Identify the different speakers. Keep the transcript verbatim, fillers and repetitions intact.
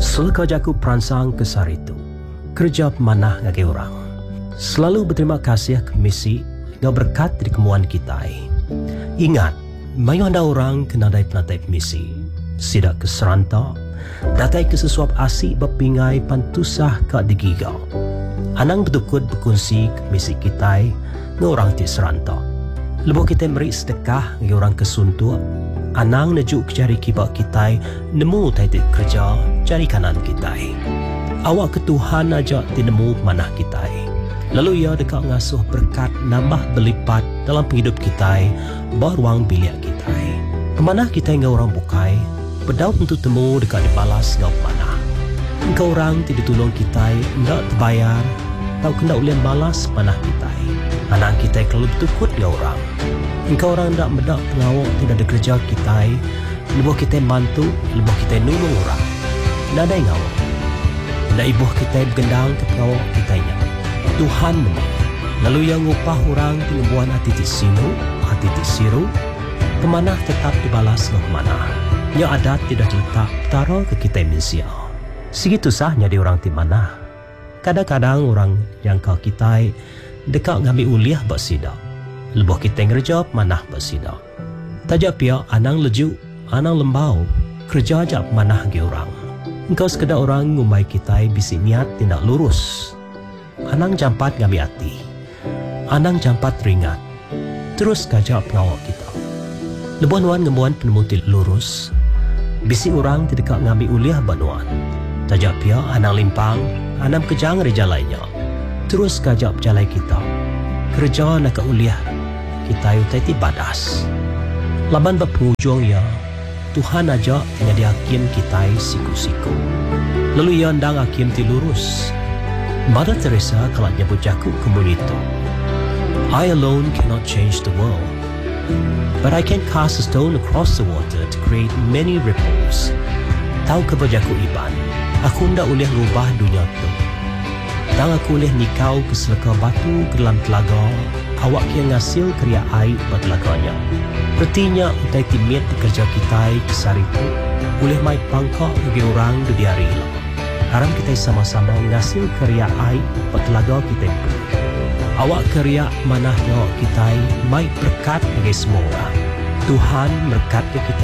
Speaker 1: Selaka jaku peransang kesar itu, kerja pemanah ngagi orang. Selalu berterima kasih ke misi ngau berkat di kemuan kita. Ingat, mayu anda orang kena dai penatai misi. Sidak ke seranta, datai ke sesuap asik berpingai pantusah ke digigau. Anang betukut berkongsi ke misi kita ngau orang ti seranta. Lebuh kita beri sedekah ngau orang kesuntuk. Anang nejuk jari kibak kita nemu taitik kerja jari kanan kita. Awak ke Tuhan ajak tinemu manah kita. Lalu ia dekat ngasuh berkat nambah berlipat dalam penghidup kita baruang biliak kita. Pemanah kita ngau orang bukai berdaut untuk temu dekat dibalas ngau pemanah. Engkau orang tidak tolong kita ndak terbayar tau kena ulian balas panah kita. Anak kita kalau betukut ngau orang. Engkau orang tak mendak pengawak tidak ada kerja kita. Lebuh kita bantu, lebuh kita nulung orang. Tak ada ngawak. Tak ibuh kita bergendang ke pengawak kita nya. Tuhan memang. Lalu yang upah orang pengembuan hati ti sinu, hati ti siru, pemanah tetap dibalas ke pemanah. Yang adat tidak letak taruh ke kita manusia. Segitu sahnya di orang ti manah. Kadang-kadang orang yang kau kita dekat ngambil uliah bersidak. Lebuh kita ngerja manah bersidak. Tajak pia anang leju, anang lembau, kerja ajak manah ge orang. Engkau sekedar orang ngumai kita bisi niat tindak lurus. Anang jampat ngambil hati. Anang jampat ringat. Terus kajak pengawak kita. Lebuh nuan ngemuan penemuti lurus. Bisi orang tidak ngambil uliah banuan. Tajak pia anang limpang, anang kejang reja lainnya. Terus kajak jalai kita. Kerja nak uliah kita utai ti badas. Laban berpenghujung ya, Tuhan ajak jadi hakim kita siku-siku. Lalu ia andang hakim ti lurus. Mother Teresa kalau nyebut jaku kemunito. I alone cannot change the world, but I can cast a stone across the water to create many ripples. Tahu kebajaku iban, aku ndak boleh rubah dunia tu. Dan aku boleh nikau ke selaka batu ke dalam telaga. Awak yang ngasil kerja air buat telaganya. Pertinya utai timit di kerja kita kesar itu boleh mai pangkak bagi orang di hari ini. Haram kita sama-sama ngasil kerja air buat telaga kita itu. Awak kerja manahnya kita mai berkat bagi semua orang. Tuhan berkat kita